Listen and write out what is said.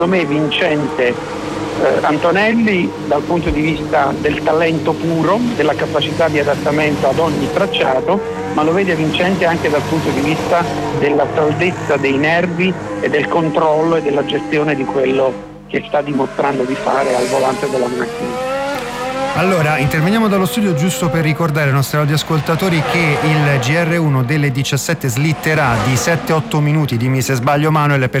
me vincente Antonelli dal punto di vista del talento puro, della capacità di adattamento ad ogni tracciato, ma lo vede vincente anche dal punto di vista della saldezza dei nervi e del controllo e della gestione di quello che sta dimostrando di fare al volante della macchina. Allora, interveniamo dallo studio giusto per ricordare ai nostri radioascoltatori che il GR1 delle 17 slitterà di 7-8 minuti, dimmi se sbaglio Manuel, per